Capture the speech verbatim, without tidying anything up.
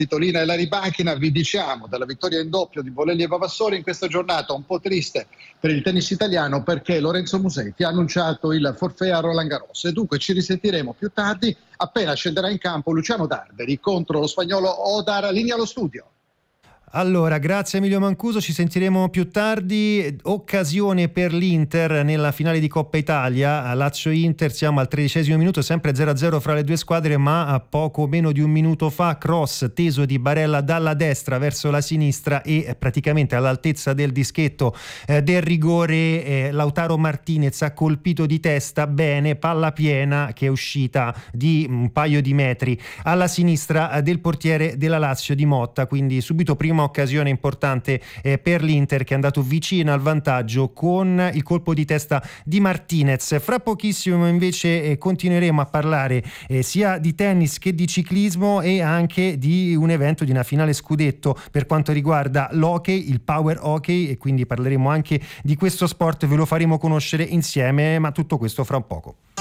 Titolina e la Ribachina, vi diciamo della vittoria in doppio di Bolelli e Vavassori in questa giornata un po' triste per il tennis italiano, perché Lorenzo Musetti ha annunciato il forfait a Roland Garros e dunque ci risentiremo più tardi appena scenderà in campo Luciano Darberi contro lo spagnolo Odar. Linea allo studio. Allora, grazie Emilio Mancuso, ci sentiremo più tardi. Occasione per l'Inter nella finale di Coppa Italia, Lazio-Inter, siamo al tredicesimo minuto, sempre zero a zero fra le due squadre, ma a poco meno di un minuto fa cross teso di Barella dalla destra verso la sinistra e praticamente all'altezza del dischetto eh, del rigore eh, Lautaro Martinez ha colpito di testa bene, palla piena che è uscita di un paio di metri alla sinistra eh, del portiere della Lazio Di Motta, quindi subito prima occasione importante eh, per l'Inter, che è andato vicino al vantaggio con il colpo di testa di Martinez. Fra pochissimo invece eh, continueremo a parlare eh, sia di tennis che di ciclismo e anche di un evento, di una finale scudetto per quanto riguarda l'hockey, il power hockey, e quindi parleremo anche di questo sport, ve lo faremo conoscere insieme, ma tutto questo fra un poco.